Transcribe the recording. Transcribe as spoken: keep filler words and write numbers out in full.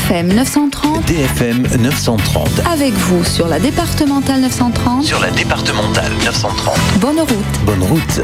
F M neuf cent trente. D F M neuf cent trente. Avec vous sur la départementale neuf cent trente. Sur la départementale neuf cent trente. Bonne route. Bonne route.